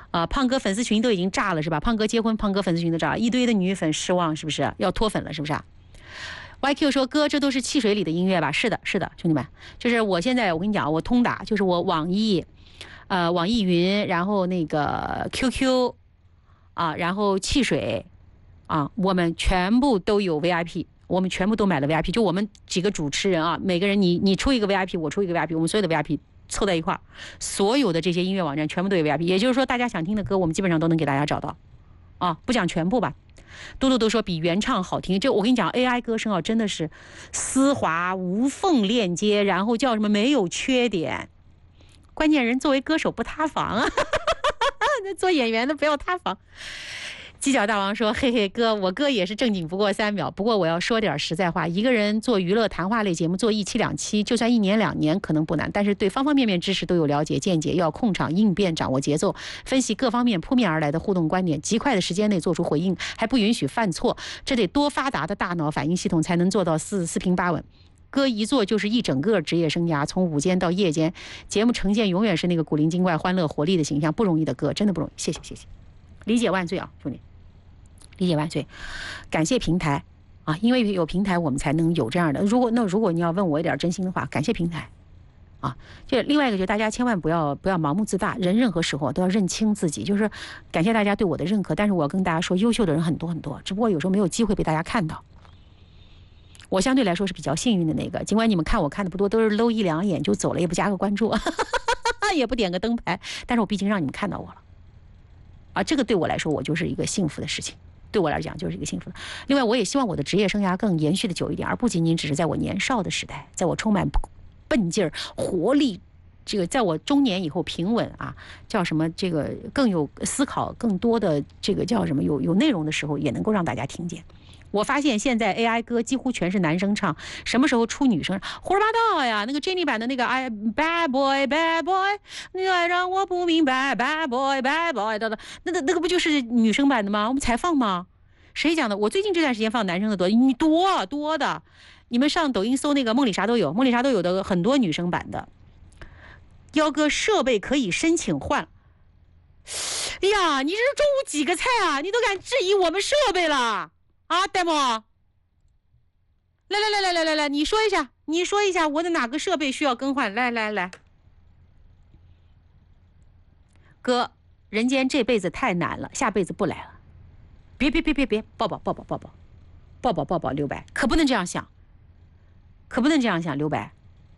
胖哥粉丝群都已经炸了是吧？胖哥结婚，胖哥粉丝群都炸了，一堆的女粉失望是不是？要脱粉了是不是啊？YQ 说哥，这都是汽水里的音乐吧？是的，是的，兄弟们，就是我现在我跟你讲，我通达，就是我网易云，然后那个 QQ 啊，然后汽水啊，我们全部都有 VIP， 我们全部都买了 VIP， 就我们几个主持人啊，每个人你出一个 VIP， 我出一个 VIP， 我们所有的 VIP 凑在一块儿，所有的这些音乐网站全部都有 VIP， 也就是说大家想听的歌，我们基本上都能给大家找到啊，不讲全部吧。多多都说比原唱好听，就我跟你讲 AI 歌声啊，真的是丝滑无缝链接，然后叫什么没有缺点，关键人作为歌手不塌房啊做演员的不要塌房。犄角大王说嘿嘿哥，我哥也是正经不过3秒，不过我要说点实在话，一个人做娱乐谈话类节目做1期2期，就算1年2年可能不难，但是对方方面面知识都有了解见解，要控场应变，掌握节奏，分析各方面扑面而来的互动观点，极快的时间内做出回应，还不允许犯错，这得多发达的大脑反应系统才能做到四平八稳。哥一做就是一整个职业生涯，从午间到夜间，节目呈现永远是那个古灵精怪、欢乐活力的形象，不容易的哥，真的不容易，谢谢谢谢，理解万岁啊，兄弟，理解万岁，感谢平台啊，因为有平台我们才能有这样的。如果你要问我一点真心的话，感谢平台啊。就另外一个，就大家千万不要盲目自大，人任何时候都要认清自己。就是感谢大家对我的认可，但是我要跟大家说，优秀的人很多很多，只不过有时候没有机会被大家看到。我相对来说是比较幸运的那个，尽管你们看我看的不多，都是搂1-2眼就走了，也不加个关注也不点个灯牌，但是我毕竟让你们看到我了啊，这个对我来说我就是一个幸福的事情，对我来讲就是一个幸福的。另外我也希望我的职业生涯更延续的久一点，而不仅仅只是在我年少的时代，在我充满奔劲儿活力，这个在我中年以后平稳啊，叫什么这个更有思考更多的这个叫什么有内容的时候，也能够让大家听见。我发现现在 AI 歌几乎全是男生唱，什么时候出女生胡说八道呀？那个 Jenny 版的那个bad boy bad boy， 那个让我不明白 bad boy bad boy 的，那个不就是女生版的吗？我们才放吗？谁讲的？我最近这段时间放男生的多的，你们上抖音搜那个梦里啥都有，梦里啥都有的很多女生版的。幺哥设备可以申请换。哎呀，你这是中午几个菜啊？你都敢质疑我们设备了？啊，戴某，来，你说一下，我的哪个设备需要更换？来，哥，人间这辈子太难了，下辈子不来了。别，抱抱，刘白，可不能这样想，刘白。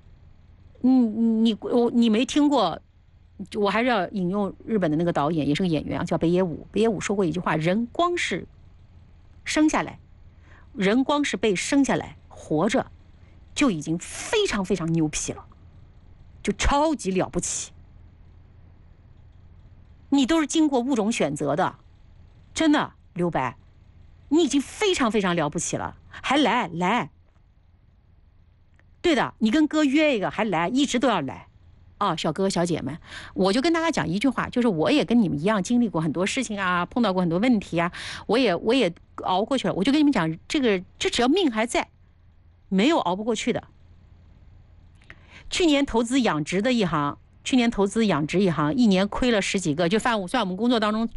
你没听过？我还是要引用日本的那个导演，也是个演员啊，叫北野武。北野武说过一句话：人光是生下来，人光是被生下来活着就已经非常非常牛皮了，就超级了不起。你都是经过物种选择的，真的，刘白，你已经非常非常了不起了，还来，对的，你跟哥约一个还来，一直都要来啊，小哥哥小姐们，我就跟大家讲一句话，就是我也跟你们一样经历过很多事情啊，碰到过很多问题啊，我也熬过去了。我就跟你们讲，这只要命还在，没有熬不过去的。去年投资养殖一行，1年亏了10几个，就算我们工作当中